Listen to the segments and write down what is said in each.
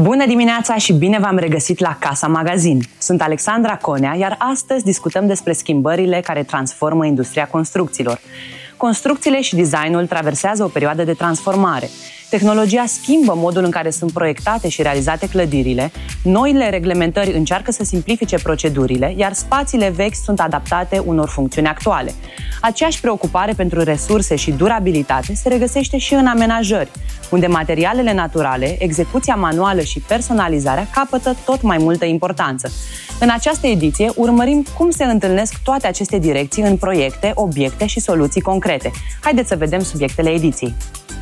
Bună dimineața și bine v-am regăsit la Casa Magazin. Sunt Alexandra Conea, iar astăzi discutăm despre schimbările care transformă industria construcțiilor. Construcțiile și designul traversează o perioadă de transformare. Tehnologia schimbă modul în care sunt proiectate și realizate clădirile, noile reglementări încearcă să simplifice procedurile, iar spațiile vechi sunt adaptate unor funcțiuni actuale. Aceeași preocupare pentru resurse și durabilitate se regăsește și în amenajări, unde materialele naturale, execuția manuală și personalizarea capătă tot mai multă importanță. În această ediție urmărim cum se întâlnesc toate aceste direcții în proiecte, obiecte și soluții concrete. Haideți să vedem subiectele ediției.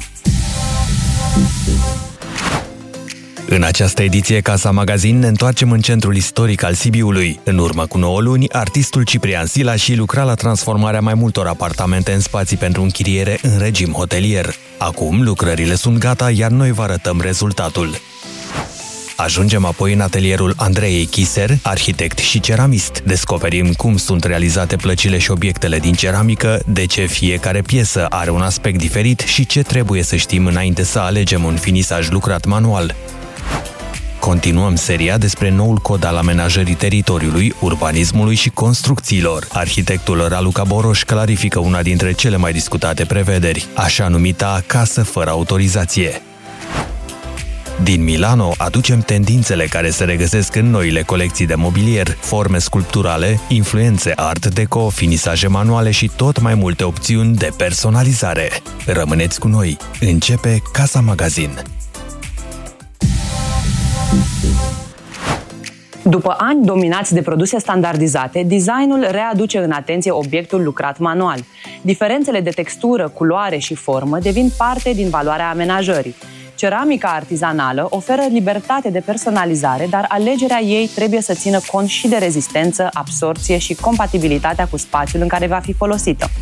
În această ediție Casa Magazin ne întoarcem în centrul istoric al Sibiului. În urmă cu 9 luni, artistul Ciprian Silași lucra la transformarea mai multor apartamente în spații pentru închiriere în regim hotelier. Acum lucrările sunt gata, iar noi vă arătăm rezultatul. Ajungem apoi în atelierul Andreei Chiser, arhitect și ceramist. Descoperim cum sunt realizate plăcile și obiectele din ceramică, de ce fiecare piesă are un aspect diferit și ce trebuie să știm înainte să alegem un finisaj lucrat manual. Continuăm seria despre noul cod al amenajării teritoriului, urbanismului și construcțiilor. Arhitectul Raluca Boroș clarifică una dintre cele mai discutate prevederi, așa numita casă fără autorizație. Din Milano aducem tendințele care se regăsesc în noile colecții de mobilier, forme sculpturale, influențe art deco, finisaje manuale și tot mai multe opțiuni de personalizare. Rămâneți cu noi! Începe Casa Magazin! După ani dominați de produse standardizate, designul readuce în atenție obiectul lucrat manual. Diferențele de textură, culoare și formă devin parte din valoarea amenajării. Ceramica artizanală oferă libertate de personalizare, dar alegerea ei trebuie să țină cont și de rezistență, absorție și compatibilitatea cu spațiul în care va fi folosită.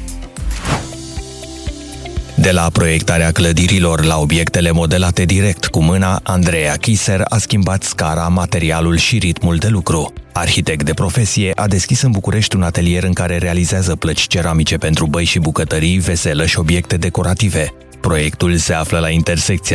De la proiectarea clădirilor la obiectele modelate direct cu mâna, Andreea Chiser a schimbat scara, materialul și ritmul de lucru. Arhitect de profesie, a deschis în București un atelier în care realizează plăci ceramice pentru băi și bucătării, veselă și obiecte decorative. Proiectul se află la intersecția